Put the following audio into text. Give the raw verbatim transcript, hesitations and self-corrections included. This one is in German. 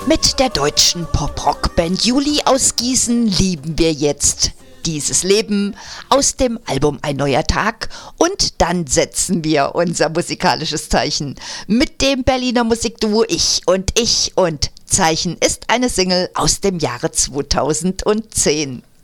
Mit der deutschen Pop-Rock-Band Juli aus Gießen lieben wir jetzt dieses Leben aus dem Album Ein neuer Tag, und dann setzen wir unser musikalisches Zeichen mit dem Berliner Musikduo Ich und Ich, und Zeichen ist eine Single aus dem Jahre zweitausendzehn.